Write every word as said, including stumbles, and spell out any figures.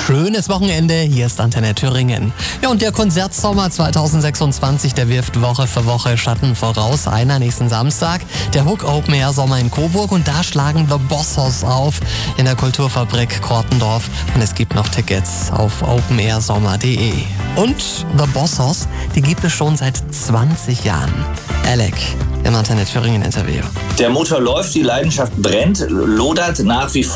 schönes Wochenende. Hier ist Antenne Thüringen. Ja, und der Konzertsommer zwanzig sechsundzwanzig, der wirft Woche für Woche Schatten voraus. Einer nächsten Samstag, der Hook Open Air Sommer in Coburg, und da schlagen The Bossos auf in der Kulturfabrik Kortendorf. Und es gibt noch Tickets auf open air sommer punkt de. Und The Bossos, die gibt es schon seit zwanzig Jahren. Alec im Antenne Thüringen Interview. Der Motor läuft, die Leidenschaft brennt, lodert nach wie vor.